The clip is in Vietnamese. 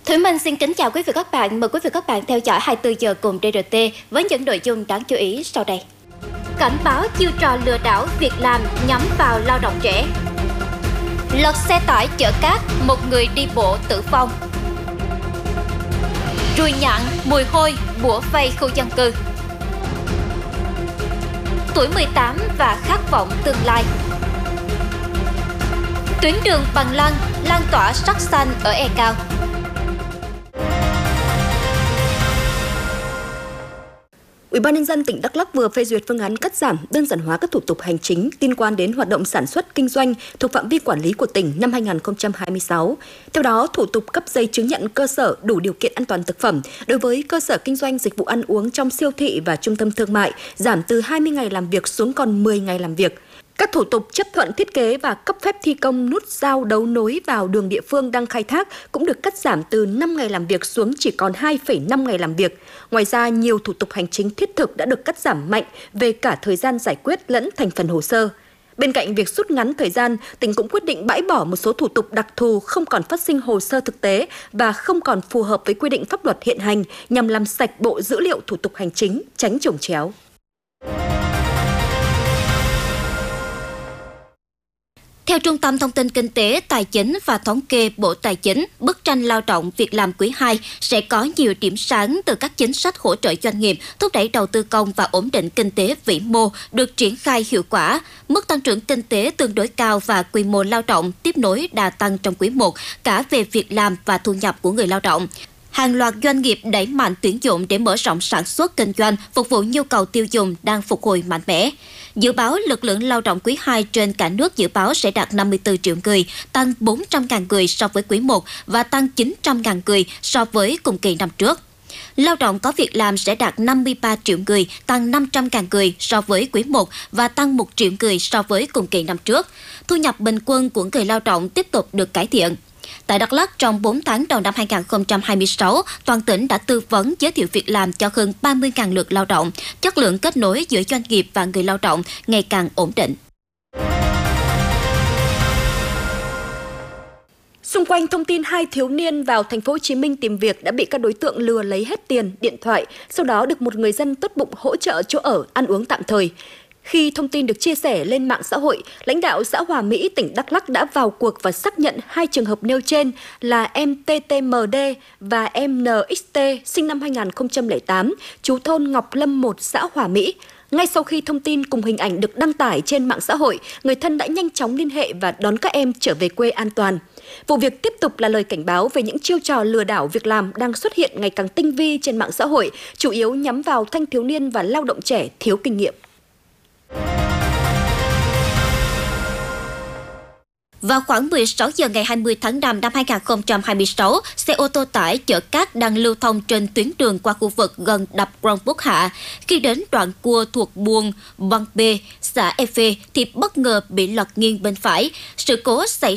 Thủy Minh xin kính chào quý vị và các bạn. Mời quý vị và các bạn theo dõi 24 giờ cùng DRT với những nội dung đáng chú ý sau đây. Cảnh báo chiêu trò lừa đảo việc làm nhắm vào lao động trẻ. Lật xe tải chở cát, một người đi bộ tử vong. Ruồi nhặng, mùi hôi, bủa vây khu dân cư. Tuổi 18 và khát vọng tương lai. Tuyến đường bằng lăng, lan tỏa sắc xanh ở E Cao. Ủy ban nhân dân tỉnh Đắk Lắk vừa phê duyệt phương án cắt giảm, đơn giản hóa các thủ tục hành chính liên quan đến hoạt động sản xuất kinh doanh thuộc phạm vi quản lý của tỉnh năm 2026. Theo đó, thủ tục cấp giấy chứng nhận cơ sở đủ điều kiện an toàn thực phẩm đối với cơ sở kinh doanh dịch vụ ăn uống trong siêu thị và trung tâm thương mại giảm từ 20 ngày làm việc xuống còn 10 ngày làm việc. Các thủ tục chấp thuận thiết kế và cấp phép thi công nút giao đấu nối vào đường địa phương đang khai thác cũng được cắt giảm từ 5 ngày làm việc xuống chỉ còn 2,5 ngày làm việc. Ngoài ra, nhiều thủ tục hành chính thiết thực đã được cắt giảm mạnh về cả thời gian giải quyết lẫn thành phần hồ sơ. Bên cạnh việc rút ngắn thời gian, tỉnh cũng quyết định bãi bỏ một số thủ tục đặc thù không còn phát sinh hồ sơ thực tế và không còn phù hợp với quy định pháp luật hiện hành nhằm làm sạch bộ dữ liệu thủ tục hành chính, tránh chồng chéo. Theo Trung tâm Thông tin Kinh tế, Tài chính và Thống kê Bộ Tài chính, bức tranh lao động việc làm quý 2 sẽ có nhiều điểm sáng từ các chính sách hỗ trợ doanh nghiệp, thúc đẩy đầu tư công và ổn định kinh tế vĩ mô được triển khai hiệu quả. Mức tăng trưởng kinh tế tương đối cao và quy mô lao động tiếp nối đà tăng trong quý 1, cả về việc làm và thu nhập của người lao động. Hàng loạt doanh nghiệp đẩy mạnh tuyển dụng để mở rộng sản xuất kinh doanh, phục vụ nhu cầu tiêu dùng đang phục hồi mạnh mẽ. Dự báo lực lượng lao động quý 2 trên cả nước dự báo sẽ đạt 54 triệu người, tăng 400.000 người so với quý 1 và tăng 900.000 người so với cùng kỳ năm trước. Lao động có việc làm sẽ đạt 53 triệu người, tăng 500.000 người so với quý 1 và tăng 1 triệu người so với cùng kỳ năm trước. Thu nhập bình quân của người lao động tiếp tục được cải thiện. Tại Đắk Lắk, trong 4 tháng đầu năm 2026, toàn tỉnh đã tư vấn giới thiệu việc làm cho hơn 30.000 lượt lao động. Chất lượng kết nối giữa doanh nghiệp và người lao động ngày càng ổn định. Xung quanh thông tin 2 thiếu niên vào thành phố Hồ Chí Minh tìm việc đã bị các đối tượng lừa lấy hết tiền, điện thoại, sau đó được một người dân tốt bụng hỗ trợ chỗ ở, ăn uống tạm thời. Khi thông tin được chia sẻ lên mạng xã hội, lãnh đạo xã Hòa Mỹ, tỉnh Đắk Lắk đã vào cuộc và xác nhận 2 trường hợp nêu trên là em TTMD và em NXT sinh năm 2008, trú thôn Ngọc Lâm 1, xã Hòa Mỹ. Ngay sau khi thông tin cùng hình ảnh được đăng tải trên mạng xã hội, người thân đã nhanh chóng liên hệ và đón các em trở về quê an toàn. Vụ việc tiếp tục là lời cảnh báo về những chiêu trò lừa đảo việc làm đang xuất hiện ngày càng tinh vi trên mạng xã hội, chủ yếu nhắm vào thanh thiếu niên và lao động trẻ thiếu kinh nghiệm. Vào khoảng 16 giờ ngày 20 tháng 5 năm 2026, xe ô tô tải chở cát đang lưu thông trên tuyến đường qua khu vực gần đập Grongbuc Hạ. Khi đến đoạn cua thuộc buôn Băng B, xã Efe thì bất ngờ bị lật nghiêng bên phải. Sự cố xảy